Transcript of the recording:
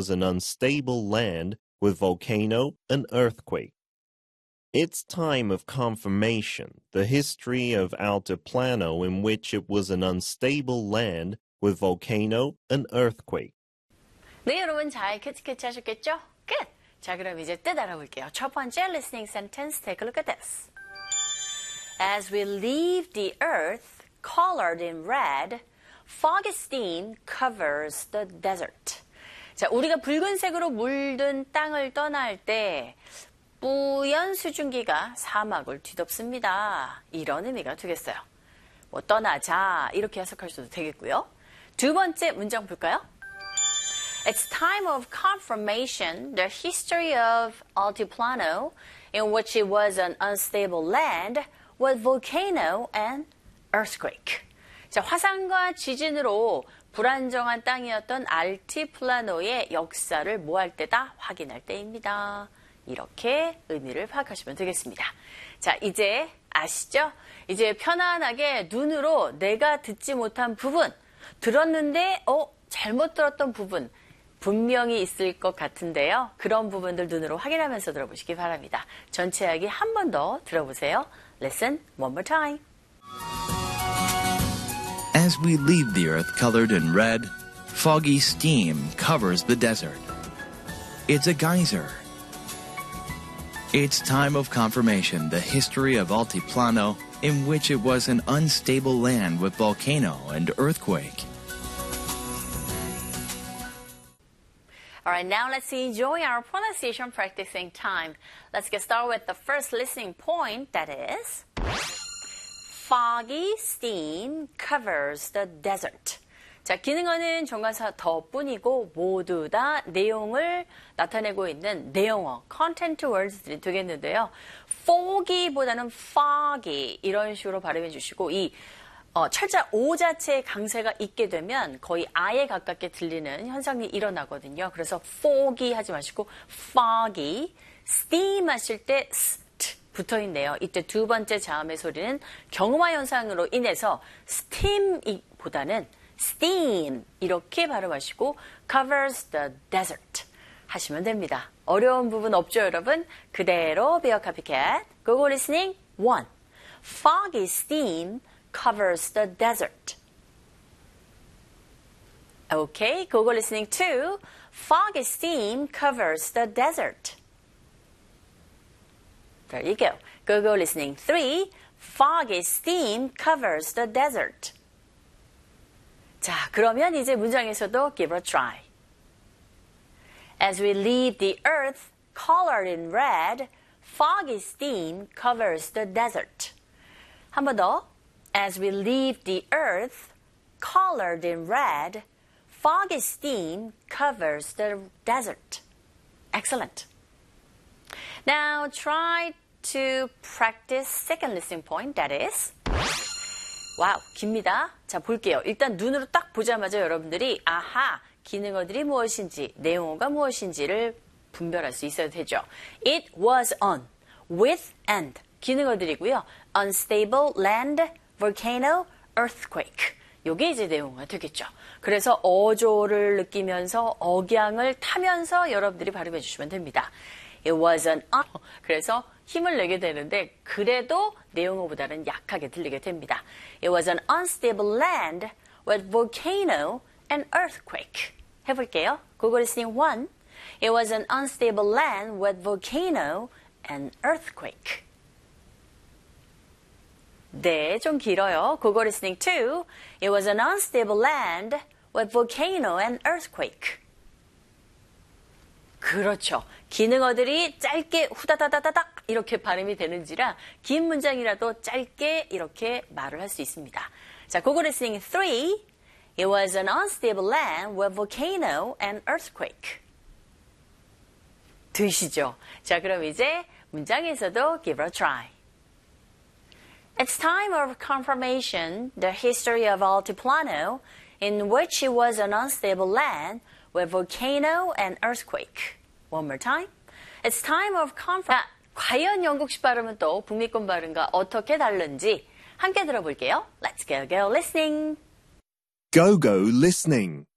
was an unstable land with volcano and earthquake. Its time of confirmation, the history of Altiplano in which it was an unstable land with volcano and earthquake. 네, 여러분 잘 캐치 하셨겠죠? 끝! 자, 그럼 이제 뜻 알아볼게요. 첫 번째 listening sentence, take a look at this. As we leave the earth, colored in red, foggy steam covers the desert. 자, 우리가 붉은색으로 물든 땅을 떠날 때 뿌연 수증기가 사막을 뒤덮습니다. 이런 의미가 되겠어요. 뭐 떠나자 이렇게 해석할 수도 되겠고요. 두 번째 문장 볼까요? It's time of confirmation, the history of Altiplano, in which it was an unstable land with volcano and earthquake. 자, 화산과 지진으로 불안정한 땅이었던 알티플라노의 역사를 뭐 할 때다? 확인할 때입니다. 이렇게 의미를 파악하시면 되겠습니다. 자, 이제 아시죠? 이제 편안하게 눈으로 내가 듣지 못한 부분, 들었는데 잘못 들었던 부분 분명히 있을 것 같은데요. 그런 부분들 눈으로 확인하면서 들어보시기 바랍니다. 전체 이야기 한 번 더 들어보세요. Listen one more time. As we leave the earth colored in red, foggy steam covers the desert. It's a geyser. It's time of confirmation, the history of Altiplano, in which it was an unstable land with volcano and earthquake. All right, now let's enjoy our pronunciation practicing time. Let's get started with the first listening point, that is, foggy steam covers the desert. 자, 기능어는 정관사 더뿐이고 모두 다 내용을 나타내고 있는 내용어, content words들이 되겠는데요. foggy보다는 foggy 이런 식으로 발음해 주시고 이 철자 O 자체의 강세가 있게 되면 거의 아에 가깝게 들리는 현상이 일어나거든요. 그래서 foggy 하지 마시고 foggy, steam 하실 때 st 붙어있네요. 이때 두 번째 자음의 소리는 경음화 현상으로 인해서 steam보다는 steam 이렇게 발음하시고 covers the desert 하시면 됩니다. 어려운 부분 없죠, 여러분? 그대로 배워 카피캣. Google listening 1. Foggy steam covers the desert. Okay, Google listening 2. Foggy steam covers the desert. There you go. Google listening 3. Foggy steam covers the desert. 자, 그러면 이제 문장에서도 give it a try. As we leave the earth, colored in red, foggy steam covers the desert. 한 번 더. As we leave the earth, colored in red, foggy steam covers the desert. Excellent. Now try to practice second listening point, that is. 와우, 깁니다. 자, 볼게요. 일단 눈으로 딱 보자마자 여러분들이 아하, 기능어들이 무엇인지, 내용어가 무엇인지를 분별할 수 있어야 되죠. It was on, with and 기능어들이고요. Unstable land, volcano, earthquake. 요게 이제 내용어가 되겠죠. 그래서 어조를 느끼면서 억양을 타면서 여러분들이 발음해 주시면 됩니다. It was an 그래서 힘을 내게 되는데 그래도 내용어보다는 약하게 들리게 됩니다. It was an unstable land with volcano and earthquake. 해볼게요. Google listening 1. It was an unstable land with volcano and earthquake. 네, 좀 길어요. Google listening 2. It was an unstable land with volcano and earthquake. 그렇죠. 기능어들이 짧게 후다다다다닥 이렇게 발음이 되는지라 긴 문장이라도 짧게 이렇게 말을 할 수 있습니다. 자, Google listening 3. It was an unstable land with volcano and earthquake. 들으시죠? 자, 그럼 이제 문장에서도 give it a try. It's time of confirmation, the history of Altiplano, in which it was an unstable land with volcano and earthquake. One more time. It's time of confirmation. 과연 영국식 발음은 또 북미권 발음과 어떻게 다른지 함께 들어볼게요. Let's go listening. Go listening.